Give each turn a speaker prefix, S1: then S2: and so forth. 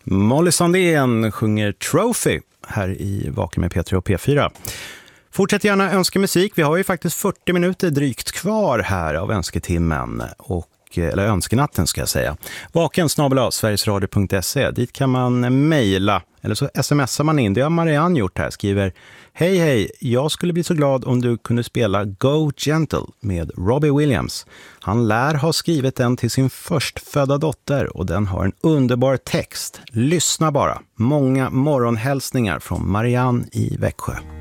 S1: Molly Sandén sjunger Trophy här i Vaken med P3 och P4. Fortsätt gärna önska musik. Vi har ju faktiskt 40 minuter drygt kvar här av önsketimmen. Eller önskenatten ska jag säga. vaken@sverigesradio.se. Dit kan man mejla eller så smsar man in. Det har Marianne gjort här. Skriver: Hej, jag skulle bli så glad om du kunde spela Go Gentle med Robbie Williams. Han lär ha skrivit den till sin förstfödda dotter och den har en underbar text. Lyssna bara. Många morgonhälsningar från Marianne i Växjö.